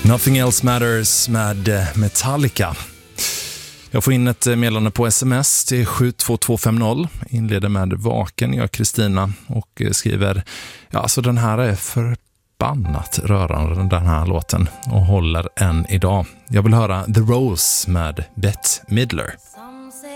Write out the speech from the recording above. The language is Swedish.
Nothing Else Matters med Metallica. Jag får in ett meddelande på sms till 72250. Inleder med vaken, jag Kristina, och skriver: ja, alltså den här är förbannat rörande, den här låten, och håller än idag. Jag vill höra The Rose med Bette Midler.